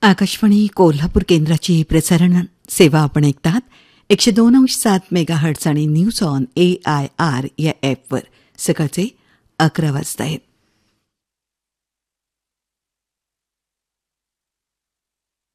आकाशवाणी कोल्हापूर केंद्राची प्रसारण सेवा आपण ऐकतात 102.7 मेगाहर्ट्झ आणि न्यूज ऑन AIR या ॲपवर सकाळचे 11 वाजता आहेत.